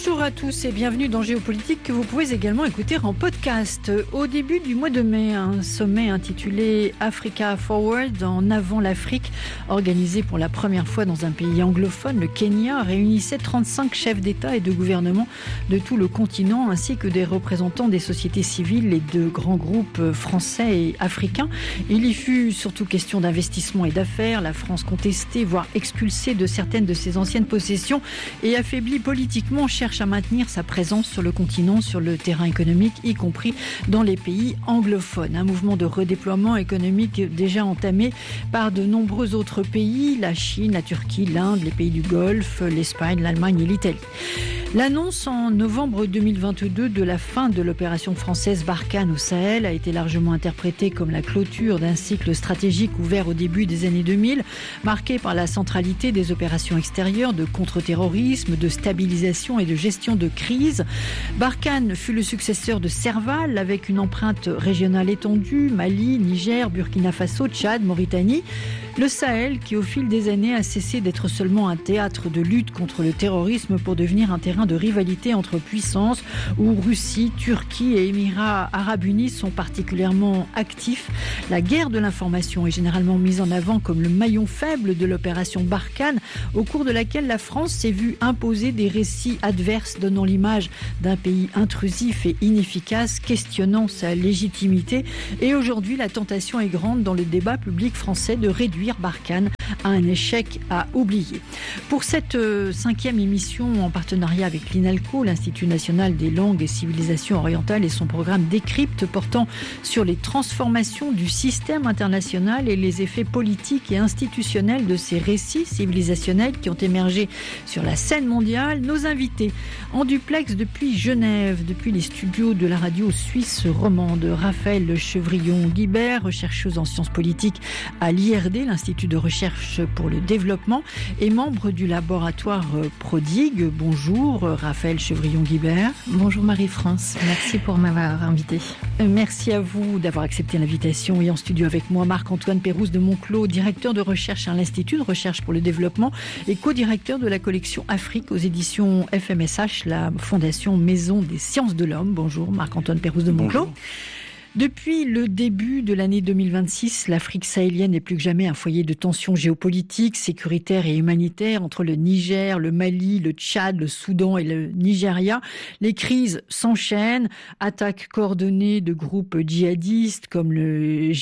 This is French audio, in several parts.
Bonjour à tous et bienvenue dans Géopolitique que vous pouvez également écouter en podcast. Au début du mois de mai, un sommet intitulé Africa Forward en avant l'Afrique, organisé pour la première fois dans un pays anglophone, le Kenya, réunissait 35 chefs d'État et de gouvernement de tout le continent ainsi que des représentants des sociétés civiles et de grands groupes français et africains. Il y fut surtout question d'investissement et d'affaires, la France contestée, voire expulsée de certaines de ses anciennes possessions et affaiblie politiquement, cherche à maintenir sa présence sur le continent, sur le terrain économique, y compris dans les pays anglophones. Un mouvement de redéploiement économique déjà entamé par de nombreux autres pays, la Chine, la Turquie, l'Inde, les pays du Golfe, l'Espagne, l'Allemagne et l'Italie. L'annonce en novembre 2022 de la fin de l'opération française Barkhane au Sahel a été largement interprétée comme la clôture d'un cycle stratégique ouvert au début des années 2000, marqué par la centralité des opérations extérieures de contre-terrorisme, de stabilisation et de gestion de crise. Barkhane fut le successeur de Serval avec une empreinte régionale étendue, Mali, Niger, Burkina Faso, Tchad, Mauritanie. Le Sahel qui au fil des années a cessé d'être seulement un théâtre de lutte contre le terrorisme pour devenir un terrain de rivalité entre puissances où Russie, Turquie et Émirats arabes unis sont particulièrement actifs. La guerre de l'information est généralement mise en avant comme le maillon faible de l'opération Barkhane, au cours de laquelle la France s'est vue imposer des récits adverses donnant l'image d'un pays intrusif et inefficace, questionnant sa légitimité. Et aujourd'hui, la tentation est grande dans le débat public français de réduire Barkhane à un échec à oublier. Pour cette 5e émission en partenariat avec l'INALCO, l'Institut national des langues et civilisations orientales et son programme Décrypte portant sur les transformations du système international et les effets politiques et institutionnels de ces récits civilisationnels qui ont émergé sur la scène mondiale, nos invités en duplex depuis Genève, depuis les studios de la radio suisse romande, Raphaël Chevrillon-Guibert, chercheuse en sciences politiques à l'IRD, l'Institut de recherche pour le développement, et membre du laboratoire Prodigue. Bonjour Raphaël Chevrillon-Guibert. Bonjour Marie-France, merci pour m'avoir invité. Merci à vous d'avoir accepté l'invitation. Et en studio avec moi, Marc-Antoine Pérouse de Monclos, directeur de recherche à l'Institut de recherche pour le développement et co-directeur de la collection Afrique aux éditions FMSH, la Fondation Maison des Sciences de l'Homme. Bonjour Marc-Antoine Pérouse de Monclos. Bonjour. Depuis le début de l'année 2026, l'Afrique sahélienne est plus que jamais un foyer de tensions géopolitiques, sécuritaires et humanitaires entre le Niger, le Mali, le Tchad, le Soudan et le Nigeria. Les crises s'enchaînent, attaques coordonnées de groupes djihadistes comme le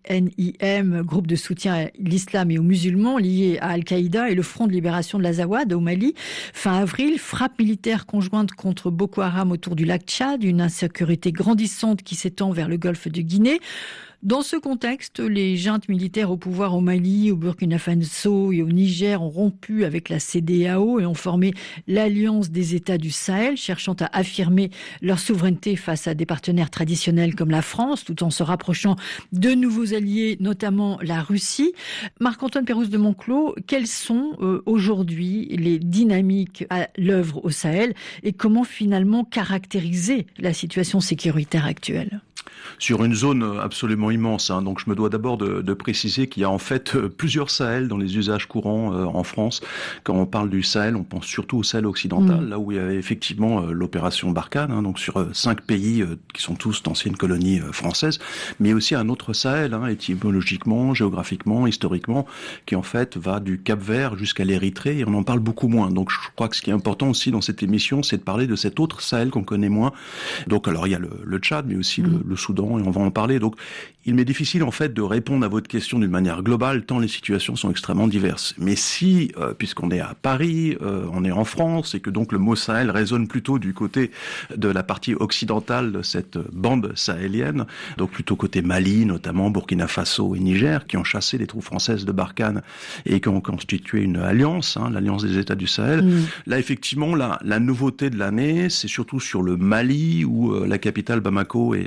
GNIM, groupe de soutien à l'islam et aux musulmans liés à Al-Qaïda, et le Front de libération de l'Azawad au Mali. Fin avril, frappe militaire conjointe contre Boko Haram autour du lac Tchad, une insécurité grandissante qui s'étend vers le Golfe de Guinée. Dans ce contexte, les juntes militaires au pouvoir au Mali, au Burkina Faso et au Niger ont rompu avec la CEDEAO et ont formé l'Alliance des États du Sahel, cherchant à affirmer leur souveraineté face à des partenaires traditionnels comme la France, tout en se rapprochant de nouveaux alliés, notamment la Russie. Marc-Antoine Pérouse de Monclos, quelles sont aujourd'hui les dynamiques à l'œuvre au Sahel et comment finalement caractériser la situation sécuritaire actuelle ? Sur une zone absolument immense, donc je me dois d'abord de préciser qu'il y a en fait plusieurs Sahel dans les usages courants en France. Quand on parle du Sahel, on pense surtout au Sahel occidental, là où il y avait effectivement l'opération Barkhane, donc sur 5 pays qui sont tous d'anciennes colonies françaises, mais aussi un autre Sahel, étymologiquement, géographiquement, historiquement, qui en fait va du Cap-Vert jusqu'à l'Érythrée, et on en parle beaucoup moins. Donc je crois que ce qui est important aussi dans cette émission, c'est de parler de cet autre Sahel qu'on connaît moins. Donc alors il y a le Tchad, mais aussi le Soudan, et on va en parler. Donc il m'est difficile en fait de répondre à votre question d'une manière globale, tant les situations sont extrêmement diverses. Mais si, puisqu'on est à Paris, on est en France, et que donc le mot Sahel résonne plutôt du côté de la partie occidentale de cette bande sahélienne, donc plutôt côté Mali, notamment Burkina Faso et Niger, qui ont chassé les troupes françaises de Barkhane et qui ont constitué une alliance, l'alliance des États du Sahel. Là, effectivement, la nouveauté de l'année, c'est surtout sur le Mali, où la capitale Bamako est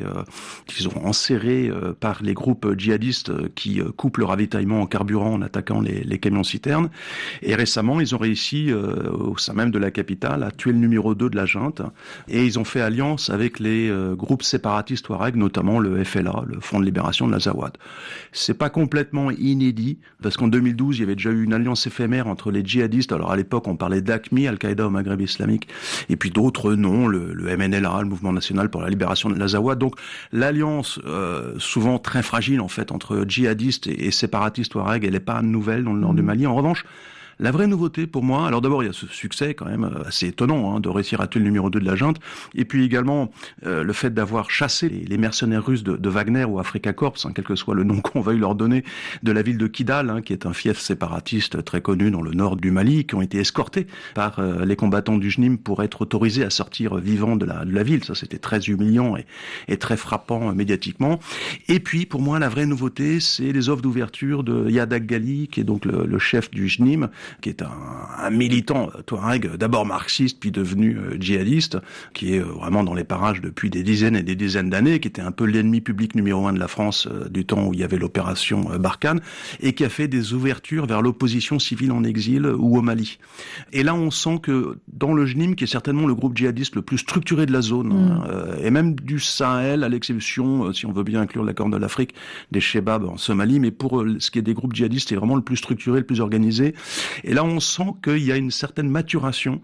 qui sont enserrés par les groupes djihadistes qui coupent le ravitaillement en carburant en attaquant les camions-citernes. Et récemment, ils ont réussi, au sein même de la capitale, à tuer le numéro 2 de la junte. Et ils ont fait alliance avec les groupes séparatistes Touareg, notamment le FLA, le Front de Libération de l'Azawad. C'est pas complètement inédit, parce qu'en 2012, il y avait déjà eu une alliance éphémère entre les djihadistes. Alors à l'époque, on parlait d'AQMI, Al-Qaïda au Maghreb islamique, et puis d'autres noms, le MNLA, le Mouvement National pour la Libération de l'Azawad. Donc l'alliance, souvent très fragile en fait, entre djihadistes et séparatistes Touareg, elle n'est pas nouvelle dans le nord du Mali. En revanche, la vraie nouveauté pour moi, alors d'abord il y a ce succès quand même assez étonnant de réussir à tuer le numéro 2 de la junte, et puis également le fait d'avoir chassé les mercenaires russes de Wagner ou Afrika Korps, quel que soit le nom qu'on veuille leur donner, de la ville de Kidal, qui est un fief séparatiste très connu dans le nord du Mali, qui ont été escortés par les combattants du JNIM pour être autorisés à sortir vivants de la ville. Ça c'était très humiliant et très frappant médiatiquement. Et puis pour moi la vraie nouveauté, c'est les offres d'ouverture de Yadak Ghali, qui est donc le chef du JNIM, qui est un militant Touareg, d'abord marxiste, puis devenu djihadiste, qui est vraiment dans les parages depuis des dizaines et des dizaines d'années, qui était un peu l'ennemi public numéro 1 de la France du temps où il y avait l'opération Barkhane, et qui a fait des ouvertures vers l'opposition civile en exil ou au Mali. Et là, on sent que dans le JNIM, qui est certainement le groupe djihadiste le plus structuré de la zone, et même du Sahel, à l'exception, si on veut bien inclure la Corne de l'Afrique, des Chebab en Somalie, mais pour ce qui est des groupes djihadistes, c'est vraiment le plus structuré, le plus organisé. Et là, on sent qu'il y a une certaine maturation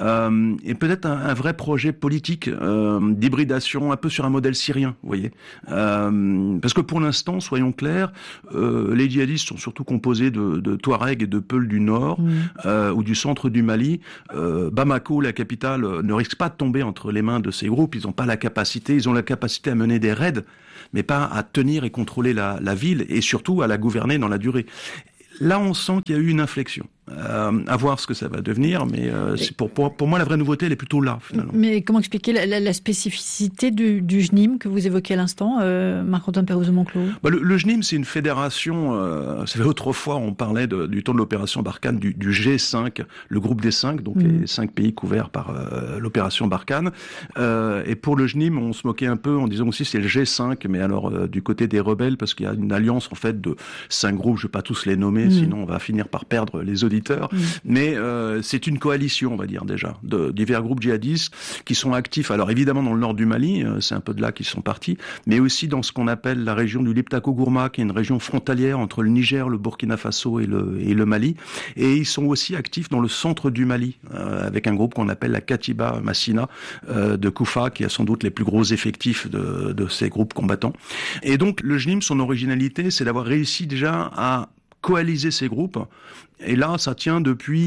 et peut-être un vrai projet politique d'hybridation, un peu sur un modèle syrien, vous voyez. Parce que pour l'instant, soyons clairs, les djihadistes sont surtout composés de Touaregs et de Peuls du Nord ou du centre du Mali. Bamako, la capitale, ne risque pas de tomber entre les mains de ces groupes. Ils n'ont pas la capacité. Ils ont la capacité à mener des raids, mais pas à tenir et contrôler la ville et surtout à la gouverner dans la durée. Là, on sent qu'il y a eu une inflexion. À voir ce que ça va devenir, mais c'est pour moi, la vraie nouveauté, elle est plutôt là, finalement. Mais comment expliquer la spécificité du JNIM que vous évoquez à l'instant, Marc-Antoine Pérouse-Monclos? Le JNIM, c'est une fédération, autrefois, on parlait du temps de l'opération Barkhane, du G5, le groupe des 5, donc les 5 pays couverts par l'opération Barkhane. Et pour le JNIM, on se moquait un peu en disant aussi c'est le G5, mais alors du côté des rebelles, parce qu'il y a une alliance, en fait, de 5 groupes, je ne vais pas tous les nommer, sinon on va finir par perdre les auditeurs. Mais c'est une coalition, on va dire déjà, de divers groupes djihadistes qui sont actifs. Alors évidemment dans le nord du Mali, c'est un peu de là qu'ils sont partis, mais aussi dans ce qu'on appelle la région du Liptako-Gourma, qui est une région frontalière entre le Niger, le Burkina Faso et le Mali. Et ils sont aussi actifs dans le centre du Mali, avec un groupe qu'on appelle la Katiba Massina de Koufa, qui a sans doute les plus gros effectifs de ces groupes combattants. Et donc le JNIM, son originalité, c'est d'avoir réussi déjà à coaliser ces groupes. Et là, ça tient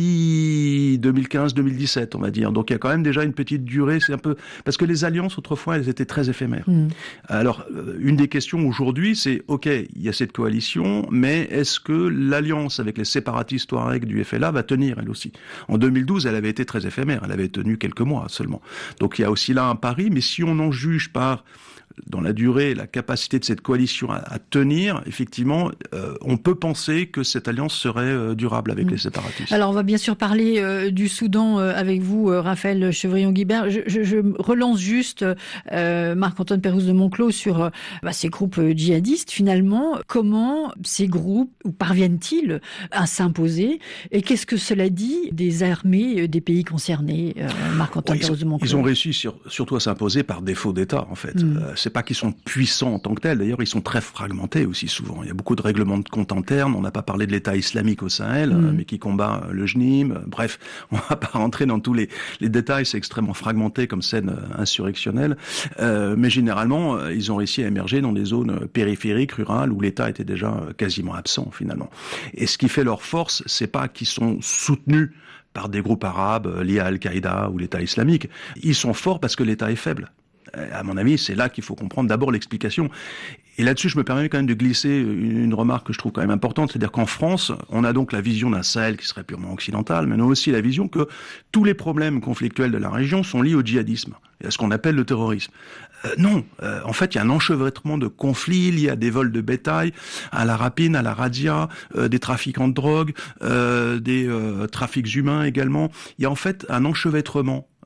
depuis 2015-2017, on va dire. Donc il y a quand même déjà une petite durée. C'est un peu parce que les alliances autrefois, elles étaient très éphémères. Alors une des questions aujourd'hui, c'est ok, il y a cette coalition, mais est-ce que l'alliance avec les séparatistes Touareg du FLA va tenir elle aussi? En 2012, elle avait été très éphémère. Elle avait tenu quelques mois seulement. Donc il y a aussi là un pari. Mais si on en juge par dans la durée, la capacité de cette coalition à tenir, effectivement, on peut penser que cette alliance serait durable avec les séparatistes. Alors, on va bien sûr parler du Soudan avec vous, Raphaël Chevrillon-Guibert. Je relance juste Marc-Antoine Pérouse-Monclos sur ces groupes djihadistes. Finalement, comment ces groupes parviennent-ils à s'imposer? Et qu'est-ce que cela dit des armées des pays concernés, Marc-Antoine Pérouse-Monclos? Ils ont réussi surtout à s'imposer par défaut d'État, en fait. C'est pas qu'ils sont puissants en tant que tels. D'ailleurs, ils sont très fragmentés aussi souvent. Il y a beaucoup de règlements de compte internes. On n'a pas parlé de l'État islamique au Sahel, mais qui combat le JNIM. Bref, on va pas rentrer dans tous les détails. C'est extrêmement fragmenté comme scène insurrectionnelle. Mais généralement, ils ont réussi à émerger dans des zones périphériques, rurales, où l'État était déjà quasiment absent finalement. Et ce qui fait leur force, c'est pas qu'ils sont soutenus par des groupes arabes liés à Al-Qaïda ou l'État islamique. Ils sont forts parce que l'État est faible. À mon avis, c'est là qu'il faut comprendre d'abord l'explication. Et là-dessus, je me permets quand même de glisser une remarque que je trouve quand même importante, c'est-à-dire qu'en France, on a donc la vision d'un Sahel qui serait purement occidental, mais on a aussi la vision que tous les problèmes conflictuels de la région sont liés au djihadisme et à ce qu'on appelle le terrorisme. Non, en fait, il y a un enchevêtrement de conflits liés à des vols de bétail, à la rapine, à la razzia, des trafiquants de drogue, des trafics humains également. Il y a en fait un enchevêtrement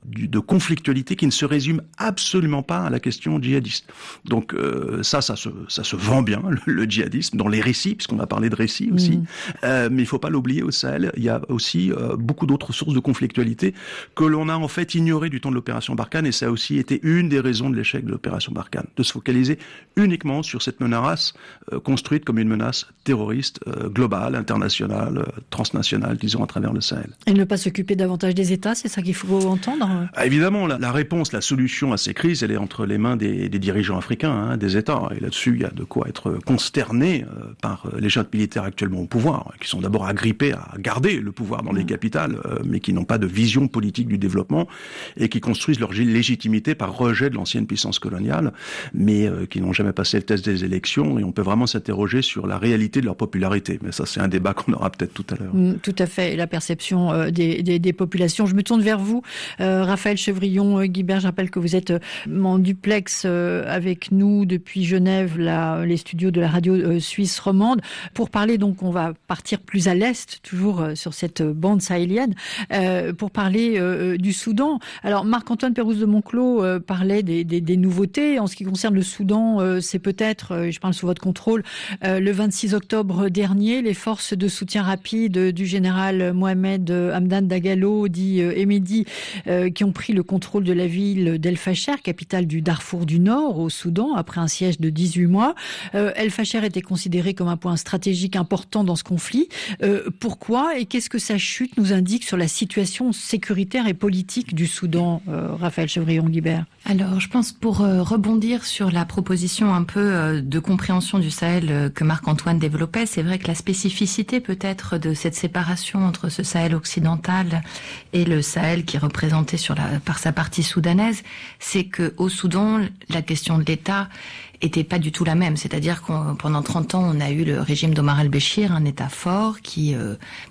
de conflictualité qui ne se résume absolument pas à la question djihadiste. Donc ça se vend bien, le djihadisme, dans les récits, puisqu'on a parlé de récits aussi. Mais il faut pas l'oublier, au Sahel, il y a aussi beaucoup d'autres sources de conflictualité que l'on a en fait ignorées du temps de l'opération Barkhane, et ça a aussi été une des raisons de l'échec de l'opération Barkhane, de se focaliser uniquement sur cette menace construite comme une menace terroriste globale, internationale, transnationale, disons, à travers le Sahel. Et ne pas s'occuper davantage des États, c'est ça qu'il faut entendre? Évidemment, la réponse, la solution à ces crises, elle est entre les mains des dirigeants africains, des États. Et là-dessus, il y a de quoi être consterné par les juntes militaires actuellement au pouvoir, qui sont d'abord agrippés à garder le pouvoir dans les capitales, mais qui n'ont pas de vision politique du développement et qui construisent leur légitimité par rejet de l'ancienne puissance coloniale, mais qui n'ont jamais passé le test des élections. Et on peut vraiment s'interroger sur la réalité de leur popularité. Mais ça, c'est un débat qu'on aura peut-être tout à l'heure. Tout à fait. Et la perception des populations. Je me tourne vers vous, Raphaël Chevrillon-Guibert. Je rappelle que vous êtes en duplex avec nous depuis Genève, les studios de la radio suisse romande. Pour parler, donc, on va partir plus à l'est, toujours sur cette bande sahélienne, pour parler du Soudan. Alors, Marc-Antoine Pérouse de Monclos parlait des nouveautés. En ce qui concerne le Soudan, c'est peut-être, je parle sous votre contrôle, le 26 octobre dernier, les forces de soutien rapide du général Mohamed Hamdan Dagalo, dit Emedi, qui ont pris le contrôle de la ville d'El Fasher, capitale du Darfour du Nord, au Soudan, après un siège de 18 mois. El Fasher était considéré comme un point stratégique important dans ce conflit. Pourquoi et qu'est-ce que sa chute nous indique sur la situation sécuritaire et politique du Soudan, Raphaël Chevrillon-Guibert? Alors, je pense, pour rebondir sur la proposition un peu de compréhension du Sahel que Marc-Antoine développait, c'est vrai que la spécificité peut-être de cette séparation entre ce Sahel occidental et le Sahel qui est représenté par sa partie soudanaise, c'est que au Soudan, la question de l'État était pas du tout la même. C'est-à-dire que pendant 30 ans, on a eu le régime d'Omar el-Béchir, un État fort qui